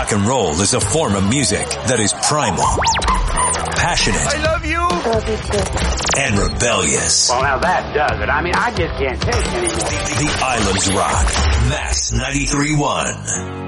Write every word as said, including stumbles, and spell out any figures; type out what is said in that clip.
Rock and roll is a form of music that is primal, passionate. I love you. Love you too. And rebellious. Well, now that does it. I mean, I just can't take it anymore. The, the Islands Rock. Max ninety-three point one.